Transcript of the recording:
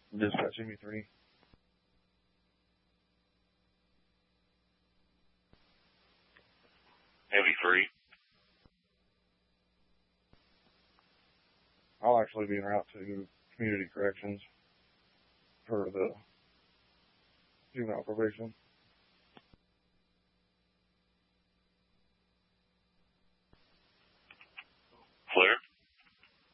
Dispatch ME3. ME3. I'll actually be en route to community corrections for the juvenile probation.